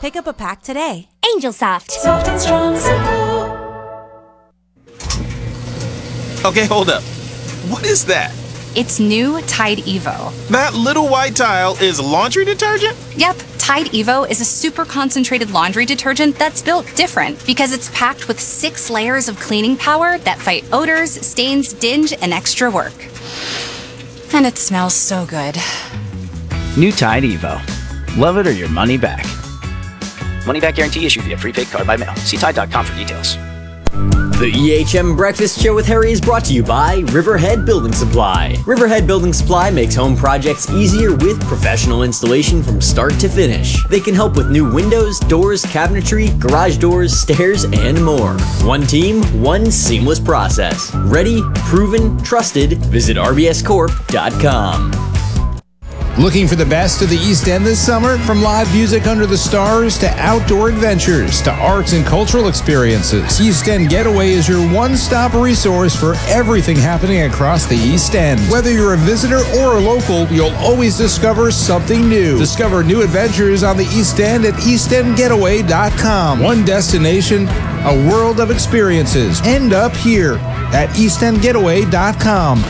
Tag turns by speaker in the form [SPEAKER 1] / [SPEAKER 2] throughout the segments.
[SPEAKER 1] Pick up a pack today.
[SPEAKER 2] Angel Soft.
[SPEAKER 3] Soft and strong, simple.
[SPEAKER 4] Okay, hold up. What is that?
[SPEAKER 5] It's new Tide Evo.
[SPEAKER 4] That little white tile is laundry detergent?
[SPEAKER 5] Yep, Tide Evo is a super concentrated laundry detergent that's built different because it's packed with 6 layers of cleaning power that fight odors, stains, dinge, and extra work. And it smells so good.
[SPEAKER 6] New Tide Evo. Love it or your money back. Money back guarantee issued via prepaid card by mail. See Tide.com for details.
[SPEAKER 7] The EHM Breakfast Show with Harry is brought to you by Riverhead Building Supply. Riverhead Building Supply makes home projects easier with professional installation from start to finish. They can help with new windows, doors, cabinetry, garage doors, stairs, and more. One team, one seamless process. Ready, proven, trusted. Visit rbscorp.com.
[SPEAKER 8] Looking for the best of the East End this summer? From live music under the stars to outdoor adventures to arts and cultural experiences, East End Getaway is your one-stop resource for everything happening across the East End. Whether you're a visitor or a local, you'll always discover something new. Discover new adventures on the East End at eastendgetaway.com. One destination, a world of experiences. End up here at eastendgetaway.com.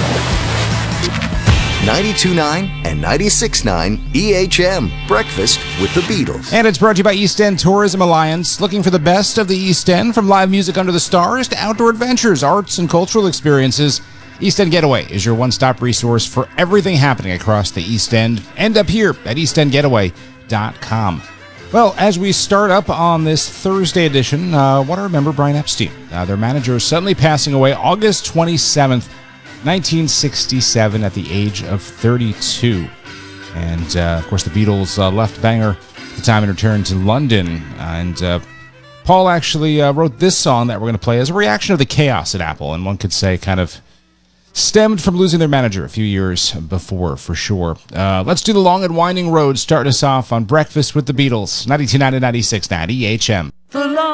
[SPEAKER 9] 92.9 and 96.9 EHM. Breakfast with the Beatles.
[SPEAKER 8] And it's brought to you by East End Tourism Alliance. Looking for the best of the East End, from live music under the stars to outdoor adventures, arts, and cultural experiences, East End Getaway is your one-stop resource for everything happening across the East End. End up here at eastendgetaway.com. Well, as we start up on this Thursday edition, want to remember Brian Epstein. Their manager is suddenly passing away August 27th, 1967, at the age of 32. And, of course, the Beatles left Bangor at the time and returned to London. And Paul actually wrote this song that we're going to play as a reaction of the chaos at Apple, and one could say kind of stemmed from losing their manager a few years before, for sure. Let's do The Long and Winding Road, starting us off on Breakfast with the Beatles, 92.9 and 96.9 EHM.
[SPEAKER 3] The long